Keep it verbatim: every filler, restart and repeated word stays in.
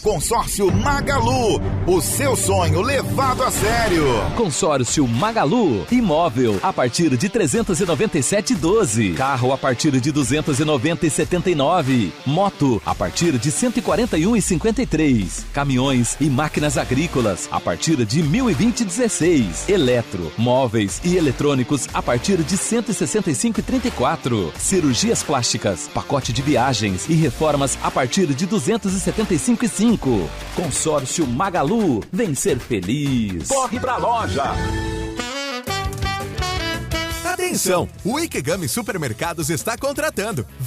Consórcio Magalu, o seu sonho levado a sério. Consórcio Magalu, imóvel a partir de trezentos e noventa e sete reais e doze centavos. Carro a partir de duzentos e noventa reais e setenta e nove centavos. Moto a partir de cento e quarenta e um reais e cinquenta e três centavos. Caminhões e máquinas agrícolas a partir de mil e vinte reais e dezesseis centavos. Eletro, móveis e eletrônicos a partir de cento e sessenta e cinco reais e trinta e quatro centavos. Cirurgias plásticas, pacote de viagens e reformas a partir de duzentos e setenta e cinco reais e cinco centavos. Consórcio Magalu, vem ser feliz. Corre pra loja! Atenção, o Ikegami Supermercados está contratando.